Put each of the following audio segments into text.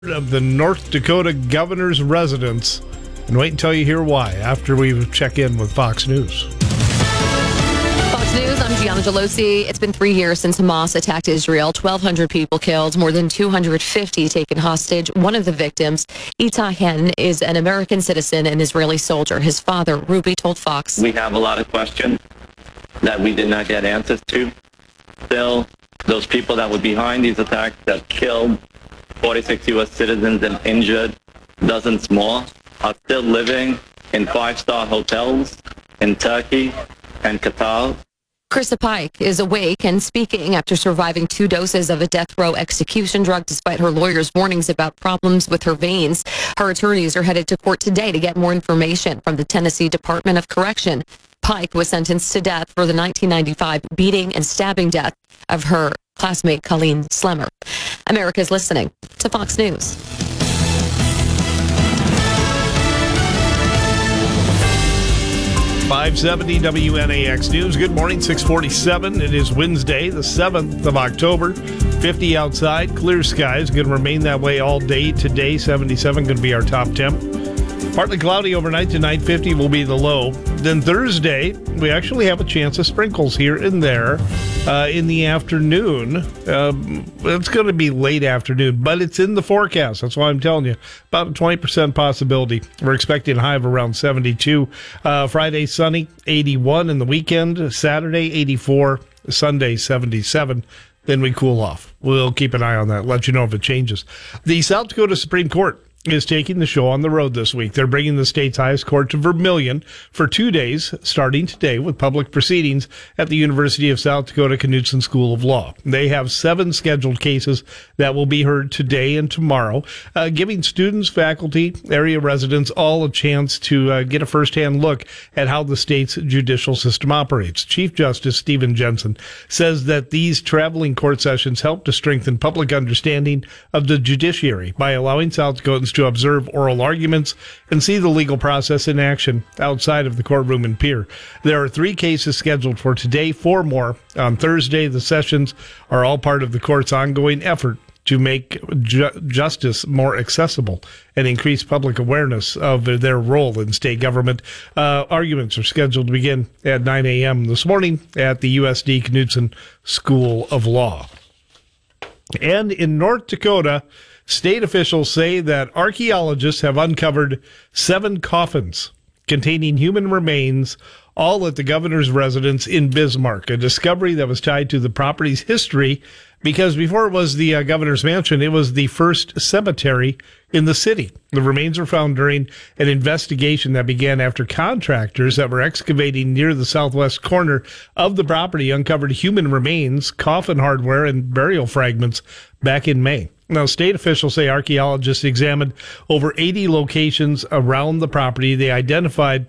Of the North Dakota governor's residence. And wait until you hear why after we check in with Fox News. Fox News, I'm Gianna Gelosi. It's been 3 years since Hamas attacked Israel. 1,200 people killed, more than 250 taken hostage. One of the victims, Itai Hen, is an American citizen and Israeli soldier. His father, Ruby, told Fox. We have a lot of questions that we did not get answers to. Still, those people that were behind these attacks that killed 46 U.S. citizens and injured dozens more are still living in five-star hotels in Turkey and Qatar. Krista Pike is awake and speaking after surviving 2 doses of a death row execution drug despite her lawyer's warnings about problems with her veins. Her attorneys are headed to court today to get more information from the Tennessee Department of Correction. Pike was sentenced to death for the 1995 beating and stabbing death of her classmate Colleen Slemmer. America's listening to Fox News. .570 WNAX News. Good morning, 647. It is Wednesday, the 7th of October. 50 outside, clear skies. Going to remain that way all day today. 77 going to be our top temp. Partly cloudy overnight tonight. 50 will be the low. Then Thursday, we actually have a chance of sprinkles here and there in the afternoon. It's going to be late afternoon, but it's in the forecast. That's why I'm telling you. About a 20% possibility. We're expecting a high of around 72. Friday, sunny, 81 in the weekend. Saturday, 84. Sunday, 77. Then we cool off. We'll keep an eye on that, let you know if it changes. The South Dakota Supreme Court is taking the show on the road this week. They're bringing the state's highest court to Vermilion for 2 days, starting today with public proceedings at the University of South Dakota Knudson School of Law. They have 7 scheduled cases that will be heard today and tomorrow, giving students, faculty, area residents all a chance to get a firsthand look at how the state's judicial system operates. Chief Justice Stephen Jensen says that these traveling court sessions help to strengthen public understanding of the judiciary by allowing South Dakotans to observe oral arguments and see the legal process in action outside of the courtroom and pier. There are 3 cases scheduled for today, 4 more on Thursday. The sessions are all part of the court's ongoing effort to make justice more accessible and increase public awareness of their role in state government. Arguments are scheduled to begin at 9 a.m. this morning at the USD Knudson School of Law. And in North Dakota, state officials say that archaeologists have uncovered 7 coffins containing human remains, all at the governor's residence in Bismarck, a discovery that was tied to the property's history because before it was the governor's mansion, it was the first cemetery in the city. The remains were found during an investigation that began after contractors that were excavating near the southwest corner of the property uncovered human remains, coffin hardware, and burial fragments back in May. Now, state officials say archaeologists examined over 80 locations around the property. They identified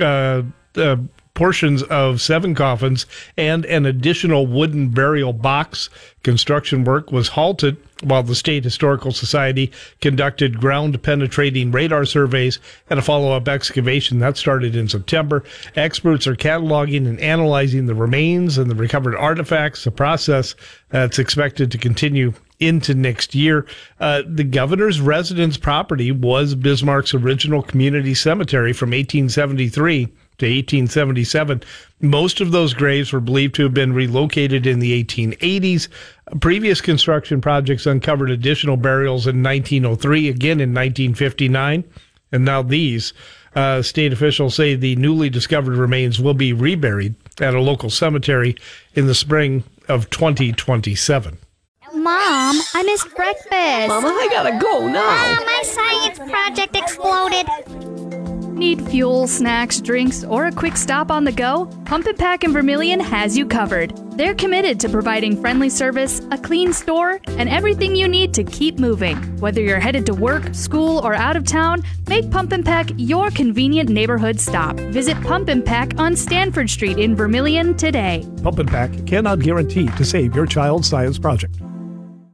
portions of 7 coffins and an additional wooden burial box. Construction work was halted while the State Historical Society conducted ground-penetrating radar surveys and a follow-up excavation. That started in September. Experts are cataloging and analyzing the remains and the recovered artifacts, a process that's expected to continue into next year. The governor's residence property was Bismarck's original community cemetery from 1873 to 1877. Most of those graves were believed to have been relocated in the 1880s. Previous construction projects uncovered additional burials in 1903, again in 1959, and now these. State officials say the newly discovered remains will be reburied at a local cemetery in the spring of 2027. Mom, I missed breakfast. Mama, I gotta go now. My science project exploded. Need fuel, snacks, drinks, or a quick stop on the go? Pump and Pack in Vermilion has you covered. They're committed to providing friendly service, a clean store, and everything you need to keep moving. Whether you're headed to work, school, or out of town, make Pump and Pack your convenient neighborhood stop. Visit Pump and Pack on Stanford Street in Vermilion today. Pump and Pack cannot guarantee to save your child's science project.